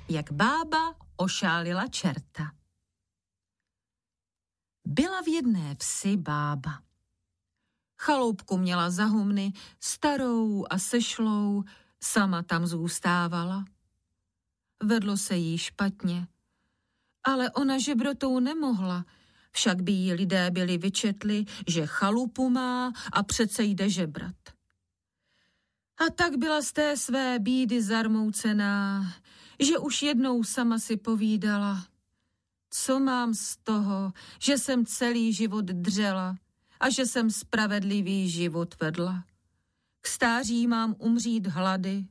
Jak bába ošálila čerta. Byla v jedné vsi bába. Chaloupku měla za humny, starou a sešlou, sama tam zůstávala. Vedlo se jí špatně, ale ona žebrotou nemohla, však by jí lidé byli vyčetli, že chalupu má a přece jde žebrat. A tak byla z té své bídy zarmoucená, že už jednou sama si povídala, co mám z toho, že jsem celý život dřela a že jsem spravedlivý život vedla. K stáří mám umřít hlady.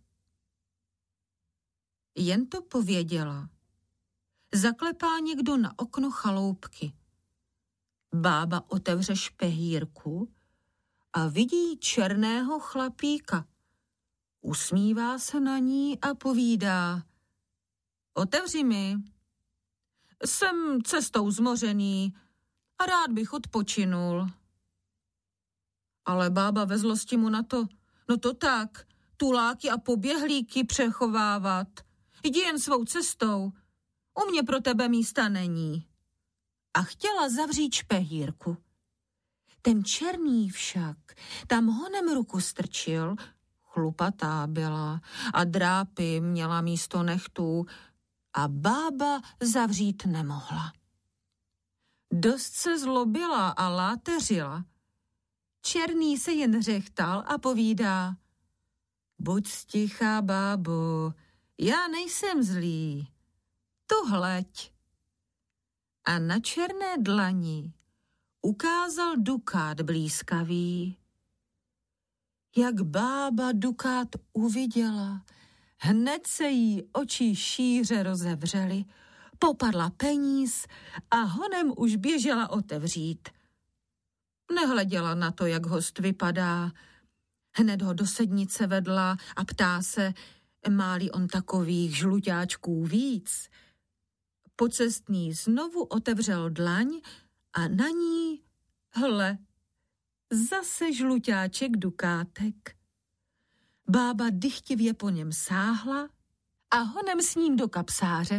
Jen to pověděla. Zaklepá někdo na okno chaloupky. Bába otevře špehírku a vidí černého chlapíka. Usmívá se na ní a povídá: Otevři mi. Jsem cestou zmořený a rád bych odpočinul. Ale bába ve zlosti mu na to: No to tak, tuláky a poběhlíky přechovávat. Jdi jen svou cestou, u mě pro tebe místa není. A chtěla zavřít špehírku. Ten černý však tam honem ruku strčil, chlupatá byla a drápy měla místo nechtů a bába zavřít nemohla. Dost se zlobila a láteřila. Černý se jen řechtal a povídá: Buď stichá, bábo, já nejsem zlý, tu hleď. A na černé dlani ukázal dukát blízkavý. Jak bába dukát uviděla, hned se jí oči šíře rozevřely, popadla peníz a honem už běžela otevřít. Nehleděla na to, jak host vypadá. Hned ho do sednice vedla a ptá se, má-li on takových žluťáčků víc. Pocestný znovu otevřel dlaň a na ní, hle, zase žluťáček dukátek. Bába dychtivě po něm sáhla a honem s ním do kapsáře.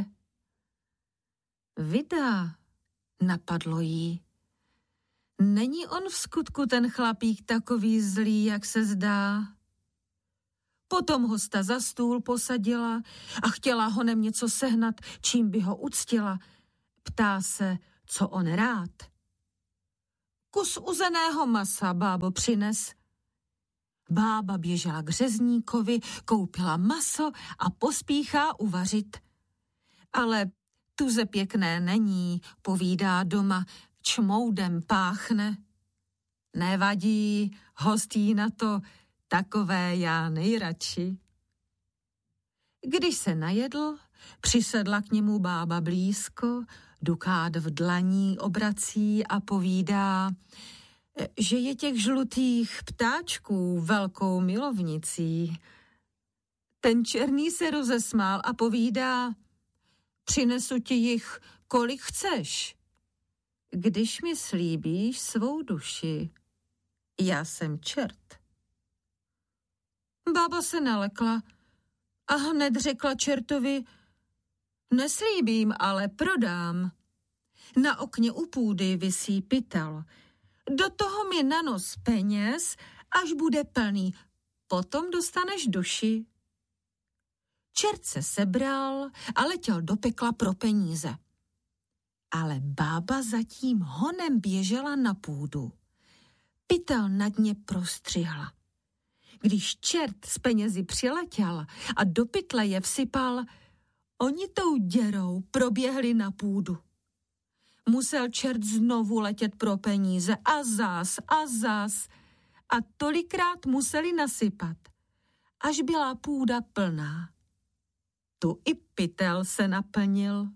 Vida, napadlo jí. Není on v skutku ten chlapík takový zlý, jak se zdá? Potom hosta za stůl posadila a chtěla honem něco sehnat, čím by ho uctila. Ptá se, co on rád. Kus uzeného masa, bábo, přines. Bába běžela k řezníkovi, koupila maso a pospíchá uvařit. Ale tuze pěkné není, povídá doma, čmoudem páchne. Nevadí, hostí na to, takové já nejradši. Když se najedl, přisedla k němu bába blízko, dukát v dlaní obrací a povídá, že je těch žlutých ptáčků velkou milovnicí. Ten černý se rozesmál a povídá, přinesu ti jich, kolik chceš, když mi slíbíš svou duši. Já jsem čert. Bába se nalekla a hned řekla čertovi, neslíbím, ale prodám. Na okně u půdy visí pytel. Do toho mi na nos peněz, až bude plný. Potom dostaneš duši. Čert se sebral a letěl do pekla pro peníze. Ale bába zatím honem běžela na půdu. Pytel na dně prostřihla. Když čert s penězi přiletěl a do pytle je vsypal, oni tou děrou proběhli na půdu. Musel čert znovu letět pro peníze a zás a tolikrát museli nasypat, až byla půda plná. Tu i pytel se naplnil.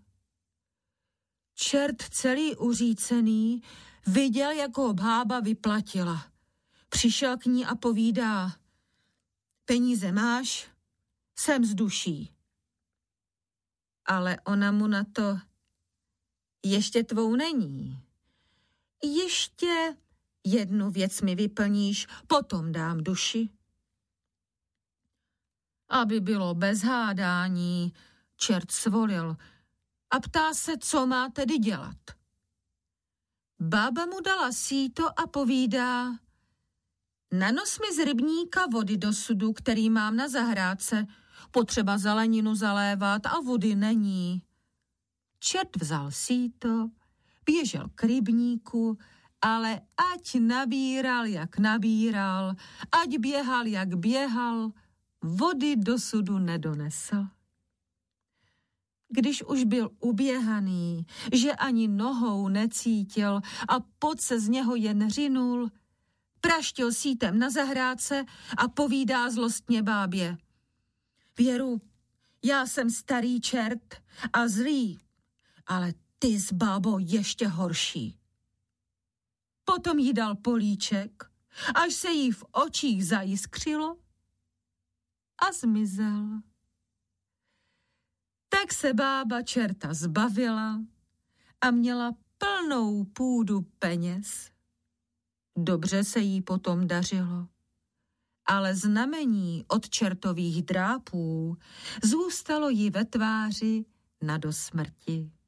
Čert celý uřícený viděl, jak ho bába vyplatila. Přišel k ní a povídá, peníze máš, jsem z duší. Ale ona mu na to, ještě tvou není. Ještě jednu věc mi vyplníš, potom dám duši. Aby bylo bez hádání, Čert svolil a ptá se, co má tedy dělat. Bába mu dala síto a povídá: nanos mi z rybníka vody do sudu, který mám na zahrádce. Potřeba zeleninu zalévat a vody není. Čert vzal síto, běžel k rybníku, ale ať nabíral, jak nabíral, ať běhal, jak běhal, vody do sudu nedonesl. Když už byl uběhaný, že ani nohou necítil a pot se z něho jen řinul, praštil sítem na zahrádce a povídá zlostně bábě: Věru, já jsem starý čert a zlý, ale ty s bábou ještě horší. Potom jí dal políček, až se jí v očích zajiskřilo a zmizel. Tak se bába čerta zbavila a měla plnou půdu peněz. Dobře se jí potom dařilo, ale znamení od čertových drápů zůstalo jí ve tváři na dosmrti.